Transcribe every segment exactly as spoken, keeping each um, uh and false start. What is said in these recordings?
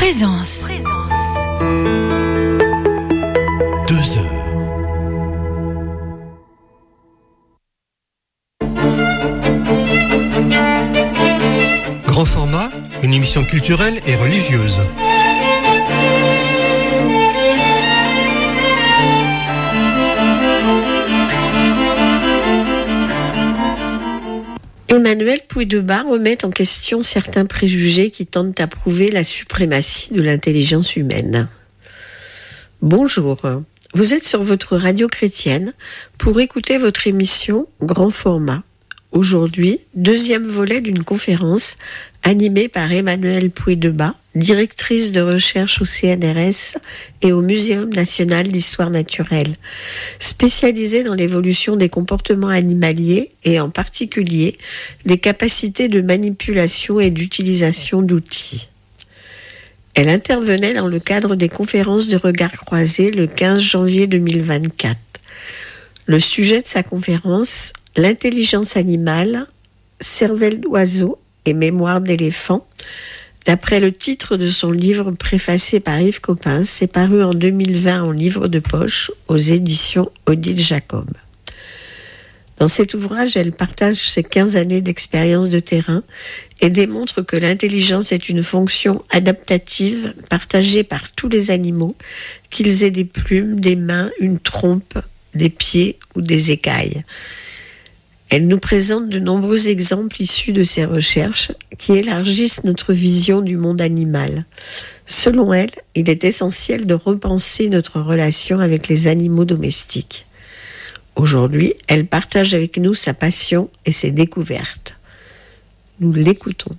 Présence. Deux heures. Grand format, une émission culturelle et religieuse. Emmanuel Pouydeba remet en question certains préjugés qui tentent à prouver la suprématie de l'intelligence humaine. Bonjour, vous êtes sur votre radio chrétienne pour écouter votre émission Grand format. Aujourd'hui, deuxième volet d'une conférence animée par Emmanuel Pouydeba, directrice de recherche au C N R S et au Muséum national d'histoire naturelle, spécialisée dans l'évolution des comportements animaliers et en particulier des capacités de manipulation et d'utilisation d'outils. Elle intervenait dans le cadre des conférences de Regard Croisé le quinze janvier deux mille vingt-quatre. Le sujet de sa conférence, l'intelligence animale, cervelle d'oiseau et mémoire d'éléphant, d'après le titre de son livre préfacé par Yves Coppens, c'est paru en deux mille vingt en livre de poche aux éditions Odile Jacob. Dans cet ouvrage, elle partage ses quinze années d'expérience de terrain et démontre que l'intelligence est une fonction adaptative partagée par tous les animaux, qu'ils aient des plumes, des mains, une trompe, des pieds ou des écailles. Elle nous présente de nombreux exemples issus de ses recherches qui élargissent notre vision du monde animal. Selon elle, il est essentiel de repenser notre relation avec les animaux domestiques. Aujourd'hui, elle partage avec nous sa passion et ses découvertes. Nous l'écoutons.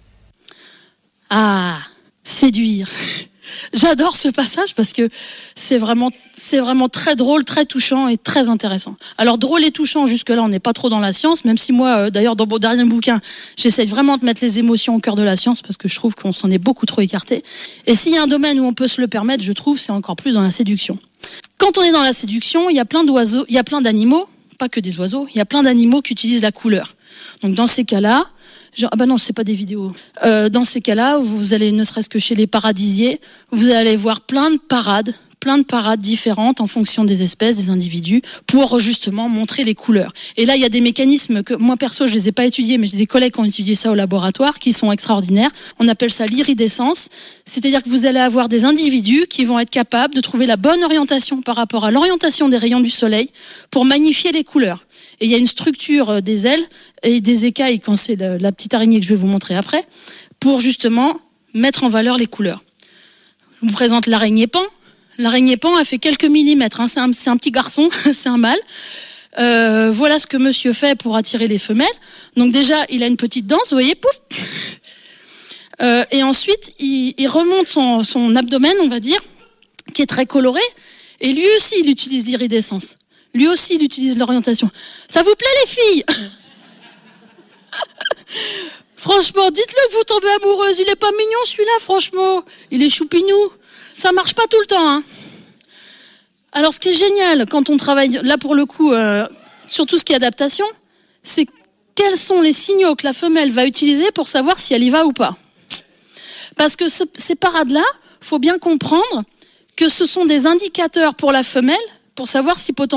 Ah, séduire. J'adore ce passage parce que c'est vraiment, c'est vraiment très drôle, très touchant et très intéressant. Alors drôle et touchant, jusque-là on n'est pas trop dans la science, même si moi, euh, d'ailleurs dans mon dernier bouquin, j'essaye vraiment de mettre les émotions au cœur de la science parce que je trouve qu'on s'en est beaucoup trop écarté. Et s'il y a un domaine où on peut se le permettre, je trouve, c'est encore plus dans la séduction. Quand on est dans la séduction, il y a plein d'oiseaux, il y a plein d'animaux, pas que des oiseaux, il y a plein d'animaux qui utilisent la couleur. Donc dans ces cas-là, genre, ah bah non, c'est pas des vidéos. Euh, dans ces cas-là, vous allez, ne serait-ce que chez les paradisiers, vous allez voir plein de parades, plein de parades différentes en fonction des espèces, des individus, pour justement montrer les couleurs. Et là, il y a des mécanismes que moi perso, je les ai pas étudiés, mais j'ai des collègues qui ont étudié ça au laboratoire, qui sont extraordinaires. On appelle ça l'iridescence, c'est-à-dire que vous allez avoir des individus qui vont être capables de trouver la bonne orientation par rapport à l'orientation des rayons du soleil pour magnifier les couleurs. Et il y a une structure des ailes et des écailles, quand c'est la, la petite araignée que je vais vous montrer après, pour justement mettre en valeur les couleurs. Je vous présente l'araignée pan. L'araignée pan, elle fait quelques millimètres. Hein. C'est, un, c'est un petit garçon, c'est un mâle. Euh, voilà ce que monsieur fait pour attirer les femelles. Donc déjà, il a une petite danse, vous voyez, pouf. Euh, et ensuite, il, il remonte son, son abdomen, on va dire, qui est très coloré. Et lui aussi, il utilise l'iridescence. Lui aussi, il utilise l'orientation. Ça vous plaît, les filles? Franchement, dites-le que vous tombez amoureuse. Il est pas mignon, celui-là, franchement. Il est choupinou. Ça marche pas tout le temps, hein. Alors, ce qui est génial quand on travaille, là, pour le coup, euh, sur tout ce qui est adaptation, c'est quels sont les signaux que la femelle va utiliser pour savoir si elle y va ou pas. Parce que ce, ces parades-là, faut bien comprendre que ce sont des indicateurs pour la femelle pour savoir si potentiellement